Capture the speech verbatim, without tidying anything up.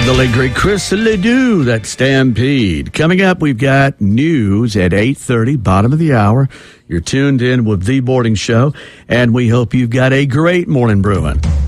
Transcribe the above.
the late great Chris Ledoux, that Stampede. Coming up, we've got news at eight thirty, bottom of the hour. You're tuned in with The Morning Show, and we hope you've got a great morning brewing.